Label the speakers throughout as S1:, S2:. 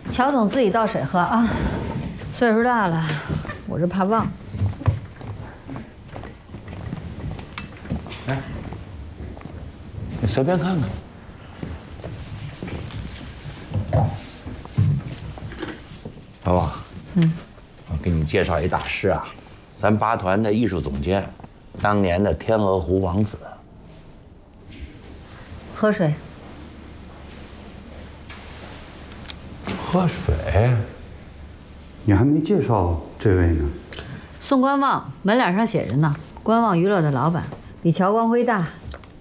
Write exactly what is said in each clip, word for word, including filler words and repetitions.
S1: 乔总自己倒水喝啊，岁数大了，我这怕忘。
S2: 哎，你随便看看。老王，嗯，我给你介绍一大师啊，咱八团的艺术总监，当年的天鹅湖王子。
S1: 喝水。
S2: 喝水，
S3: 你还没介绍这位呢。
S1: 宋观望，门脸上写着呢，观望娱乐的老板，比乔光辉大。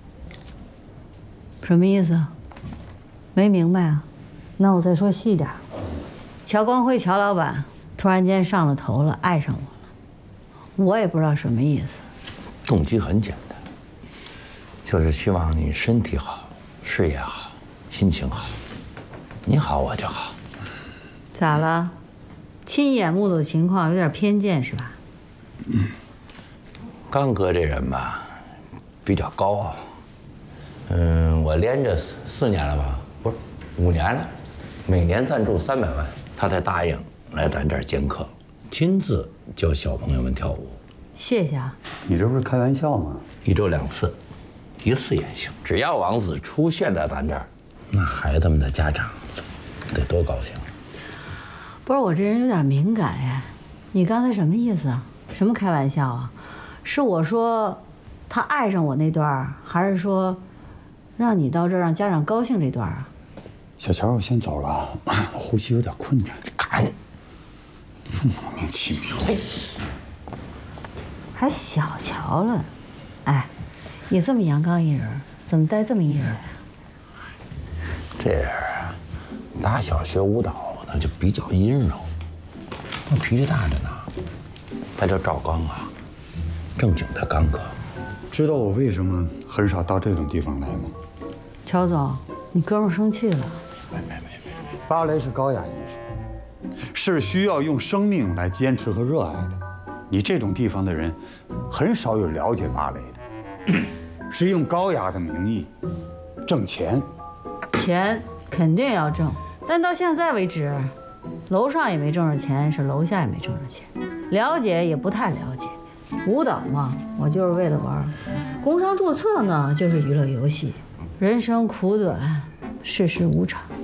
S1: 什么意思？没明白啊？那我再说细点。乔光辉，乔老板突然间上了头了，爱上我了，我也不知道什么意思。
S2: 动机很简单，就是希望你身体好，事业好，心情好，你好我就好。
S1: 咋了？亲眼目睹情况有点偏见是吧？
S2: 嗯，刚哥这人吧，比较高傲。嗯，我连着四四年了吧？不是，五年了，每年赞助三百万，他才答应来咱这儿兼课，亲自教小朋友们跳舞。
S1: 谢谢啊。
S3: 你这不是开玩笑吗？
S2: 一周两次，一次也行。只要王子出现在咱这儿，那孩子们的家长得多高兴。
S1: 不是我这人有点敏感哎，你刚才什么意思啊？什么开玩笑啊？是我说他爱上我那段，还是说让你到这儿让家长高兴这段啊？
S3: 小乔，我先走了，我呼吸有点困难。
S2: 赶紧，
S3: 莫名其妙。
S1: 还小乔了，哎，你这么阳刚一人，怎么带这么一人啊？
S2: 这人啊，打小学舞蹈。 那就比较阴柔，那脾气大着呢。他叫赵刚啊，正经的刚哥。
S3: 知道我为什么很少到这种地方来吗？
S1: 乔总，你哥们生气了。
S2: 没没没没，
S3: 芭蕾是高雅艺术，是需要用生命来坚持和热爱的。你这种地方的人，很少有了解芭蕾的，是用高雅的名义挣钱。
S1: 钱肯定要挣。 但到现在为止，楼上也没挣着钱，是楼下也没挣着钱，了解也不太了解。舞蹈嘛，我就是为了玩；工商注册呢，就是娱乐游戏。人生苦短，世事无常。